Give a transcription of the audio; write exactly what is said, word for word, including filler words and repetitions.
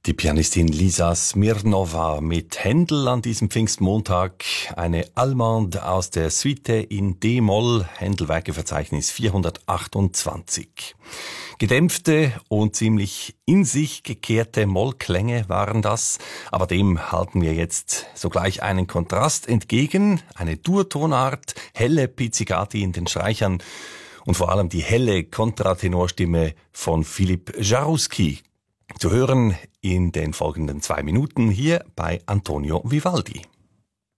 Die Pianistin Lisa Smirnova mit Händel an diesem Pfingstmontag, eine Allemande aus der Suite in D-Moll, Händel-Werkeverzeichnis vierhundertachtundzwanzig. Gedämpfte und ziemlich in sich gekehrte Mollklänge waren das, aber dem halten wir jetzt sogleich einen Kontrast entgegen, eine Durtonart, helle Pizzicati in den Streichern und vor allem die helle Kontratenorstimme von Philipp Jarouski. Zu hören in den folgenden zwei Minuten hier bei Antonio Vivaldi.